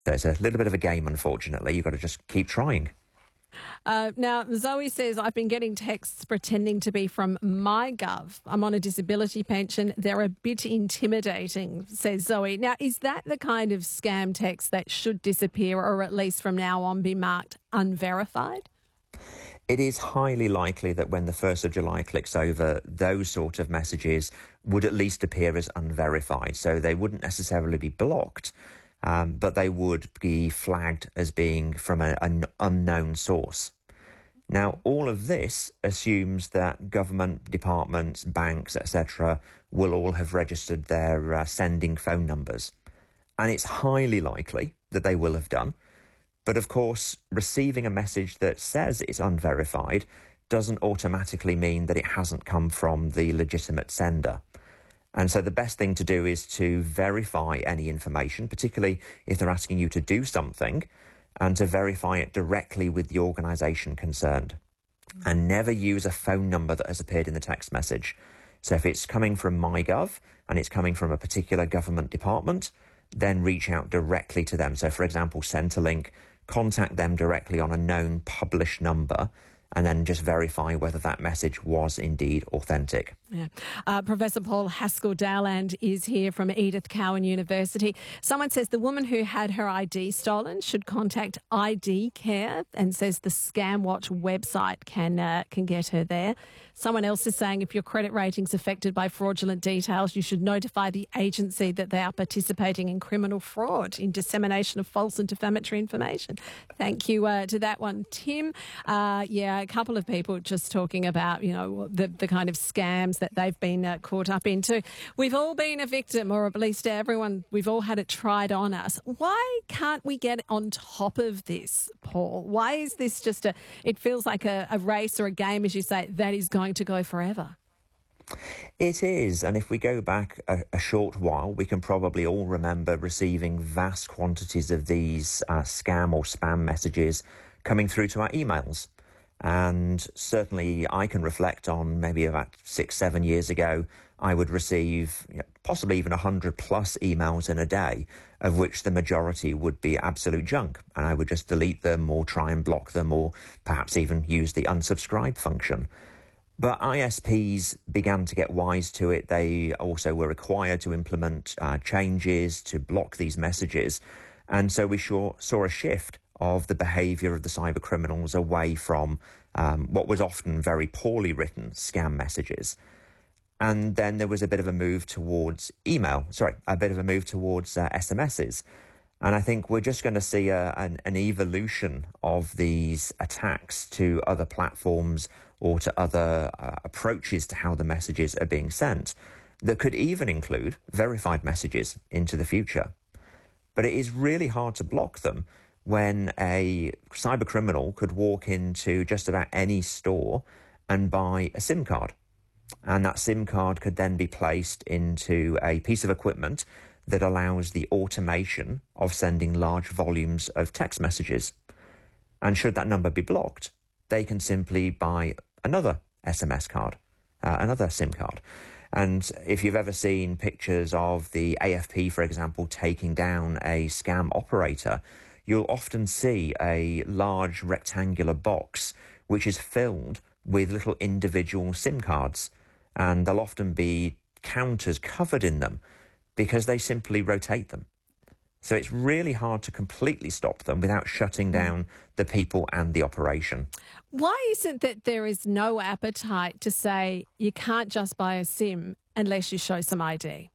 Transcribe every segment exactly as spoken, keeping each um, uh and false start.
So it's a little bit of a game, unfortunately. You've got to just keep trying. Uh, now, Zoe says, I've been getting texts pretending to be from MyGov. I'm on a disability pension. They're a bit intimidating, says Zoe. Now, is that the kind of scam text that should disappear or at least from now on be marked unverified? It is highly likely that when the first of July clicks over, those sort of messages would at least appear as unverified. So they wouldn't necessarily be blocked, um, but they would be flagged as being from a, an unknown source. Now, all of this assumes that government departments, banks, et cetera, will all have registered their uh, sending phone numbers. And it's highly likely that they will have done. But of course, receiving a message that says it's unverified doesn't automatically mean that it hasn't come from the legitimate sender. And so the best thing to do is to verify any information, particularly if they're asking you to do something, and to verify it directly with the organisation concerned. And never use a phone number that has appeared in the text message. So if it's coming from MyGov and it's coming from a particular government department, then reach out directly to them. So, for example, Centrelink, contact them directly on a known published number and then just verify whether that message was indeed authentic. Yeah. Uh, Professor Paul Haskell-Dowland is here from Edith Cowan University. Someone says the woman who had her I D stolen should contact I D Care and says the ScamWatch website can uh, can get her there. Someone else is saying if your credit rating's affected by fraudulent details, you should notify the agency that they are participating in criminal fraud, in dissemination of false and defamatory information. Thank you uh, to that one, Tim. Uh, yeah, a couple of people just talking about, you know, the, the kind of scams that they've been uh, caught up into. We've all been a victim, or at least everyone, we've all had it tried on us. Why can't we get on top of this, Paul? Why is this just a, it feels like a, a race or a game, as you say, that is going to go forever? It is, and if we go back a, a short while, we can probably all remember receiving vast quantities of these uh, scam or spam messages coming through to our emails. And certainly I can reflect on maybe about six, seven years ago, I would receive you know, possibly even one hundred plus emails in a day, of which the majority would be absolute junk. And I would just delete them or try and block them or perhaps even use the unsubscribe function. But I S Ps began to get wise to it. They also were required to implement uh, changes to block these messages. And so we saw, saw a shift of the behaviour of the cyber criminals away from um, what was often very poorly written scam messages. And then there was a bit of a move towards email, sorry, a bit of a move towards uh, S M Ses. And I think we're just going to see a, an, an evolution of these attacks to other platforms or to other uh, approaches to how the messages are being sent that could even include verified messages into the future. But it is really hard to block them when a cyber criminal could walk into just about any store and buy a SIM card. And that SIM card could then be placed into a piece of equipment that allows the automation of sending large volumes of text messages. And should that number be blocked, they can simply buy another S M S card, uh, another SIM card. And if you've ever seen pictures of the A F P, for example, taking down a scam operator, you'll often see a large rectangular box which is filled with little individual SIM cards. And there'll often be counters covered in them because they simply rotate them. So it's really hard to completely stop them without shutting down the people and the operation. Why is it that there is no appetite to say you can't just buy a SIM unless you show some I D?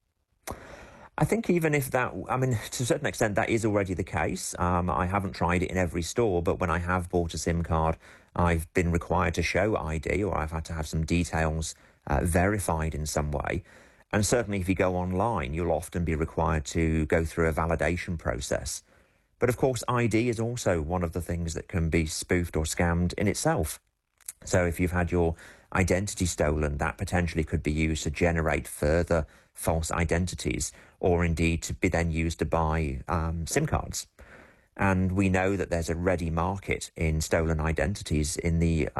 I think even if that, I mean, to a certain extent, that is already the case. Um, I haven't tried it in every store, but when I have bought a SIM card, I've been required to show I D or I've had to have some details uh, verified in some way. And certainly if you go online, you'll often be required to go through a validation process. But of course, I D is also one of the things that can be spoofed or scammed in itself. So if you've had your identity stolen, that potentially could be used to generate further false identities or indeed to be then used to buy um, SIM cards. And we know that there's a ready market in stolen identities in the